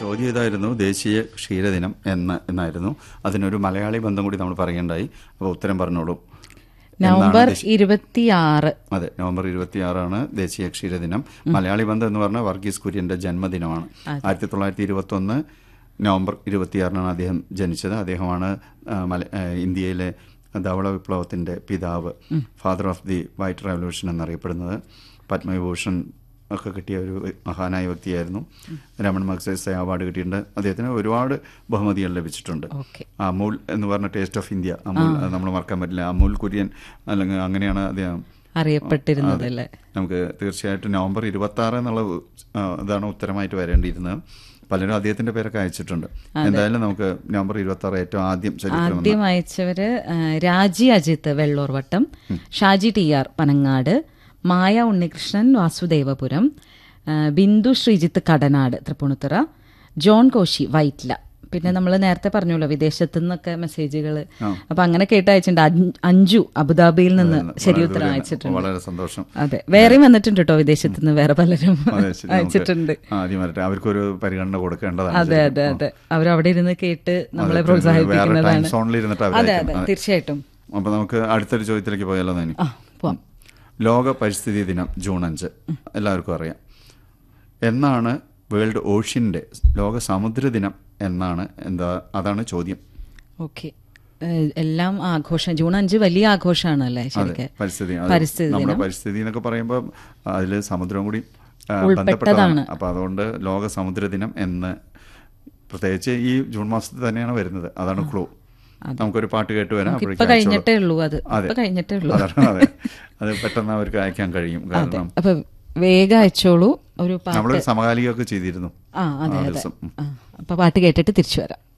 ചോദ്യം ഇതായിരുന്നു, ദേശീയ ക്ഷീരദിനം എന്നായിരുന്നു. അതിനൊരു മലയാളി ബന്ധം കൂടി നമ്മൾ പറയേണ്ടായി. അപ്പോൾ ഉത്തരം പറഞ്ഞോളൂ. നവംബർ 26. അതെ, നവംബർ 26 ദേശീയ ക്ഷീരദിനം. മലയാളി ബന്ധം എന്ന് പറഞ്ഞാൽ വർഗീസ് കുര്യന്റെ ജന്മദിനമാണ്. 1921 നവംബർ 26 അദ്ദേഹം ജനിച്ചത്. അദ്ദേഹമാണ് ഇന്ത്യയിലെ ധവള വിപ്ലവത്തിന്റെ പിതാവ്, father of the white revolution എന്നറിയപ്പെടുന്നത്. പത്മവിഭൂഷൺ ഒക്കെ കിട്ടിയ ഒരു മഹാനായ വ്യക്തിയായിരുന്നു. രമൺ മഗ്സേസെ അവാർഡ് കിട്ടിയിട്ടുണ്ട്. അദ്ദേഹത്തിന് ഒരുപാട് ബഹുമതികൾ ലഭിച്ചിട്ടുണ്ട്. അമൂൽ എന്ന് പറഞ്ഞ ടേസ്റ്റ് ഓഫ് ഇന്ത്യ, അമൂൽ നമ്മൾ മറക്കാൻ പറ്റില്ല. അമൂൽ കുര്യൻ അല്ലെങ്കിൽ അങ്ങനെയാണ് അദ്ദേഹം അറിയപ്പെട്ടിരുന്നത്. നമുക്ക് തീർച്ചയായിട്ടും നവംബർ 26 എന്നുള്ള ഇതാണ് ഉത്തരമായിട്ട് വരേണ്ടിയിരുന്നത്. പലരും അദ്ദേഹത്തിന്റെ പേരൊക്കെ അയച്ചിട്ടുണ്ട്. എന്തായാലും നമുക്ക് നവംബർ 26 ഏറ്റവും ആദ്യം അയച്ചവര് രാജി അജിത്ത് വെള്ളൂർവട്ടം, ഷാജി TR പനങ്ങാട്, മായ ഉണ്ണികൃഷ്ണൻ വാസുദേവപുരം, ബിന്ദു ശ്രീജിത്ത് കടനാട് തൃപ്പൂണിത്തുറ, ജോൺ കോശി വൈറ്റ്ല. പിന്നെ നമ്മൾ നേരത്തെ പറഞ്ഞല്ലോ വിദേശത്തു നിന്നൊക്കെ മെസ്സേജുകൾ. അപ്പൊ അങ്ങനെ കേട്ട് അയച്ചിട്ടുണ്ട്. അഞ്ജു അബുദാബിയിൽ നിന്ന് ശരി ഉത്തരം അയച്ചിട്ടുണ്ട്. വളരെ സന്തോഷം. അതെ, വേറെയും വന്നിട്ടുണ്ട് കേട്ടോ വിദേശത്തു നിന്ന്, വേറെ പലരും അയച്ചിട്ടുണ്ട്. അവർക്കൊരു പരിഗണന കൊടുക്കേണ്ടതാണ്. അതെ അതെ അതെ, അവരവിടെ ഇരുന്ന് കേട്ട് നമ്മളെ പ്രോത്സാഹിപ്പിക്കുന്നതാണ്. അതെ അതെ, തീർച്ചയായിട്ടും. അപ്പൊ നമുക്ക് അടുത്തൊരു ചോദ്യത്തിലേക്ക് പോയാലോ? പോവാം. ലോക പരിസ്ഥിതി ദിനം ജൂൺ 5 എല്ലാവർക്കും അറിയാം. എന്നാണ് വേൾഡ് ഓഷ്യൻ ഡേ, ലോക സമുദ്ര ദിനം എന്നാണ്? അതാണ് ചോദ്യം. ഓക്കെ, എല്ലാം ആഘോഷം. ജൂൺ 5 വലിയ ആഘോഷമാണല്ലേ ശരിക്കും. പരിസ്ഥിതി നമ്മുടെ പരിസ്ഥിതി എന്നൊക്കെ പറയുമ്പോൾ അതിൽ സമുദ്രം കൂടി ബന്ധപ്പെട്ടതാണ്. അപ്പൊ അതുകൊണ്ട് ലോക സമുദ്ര ദിനം എന്ന് പ്രത്യേകിച്ച് ഈ ജൂൺ മാസത്തിൽ തന്നെയാണ് വരുന്നത്. അതാണ് ക്ലൂ. നമുക്കൊരു പാട്ട് കേട്ട് വരാം. കഴിഞ്ഞിട്ടേ ഉള്ളൂ അത്. അതെ, അത് പെട്ടെന്ന് അവർക്ക് അയക്കാൻ കഴിയും. കാരണം വേഗം അയച്ചോളൂ. നമ്മൾ സമകാലികമൊക്കെ ചെയ്തിരുന്നു. അപ്പൊ പാട്ട് കേട്ടിട്ട് തിരിച്ചു വരാം.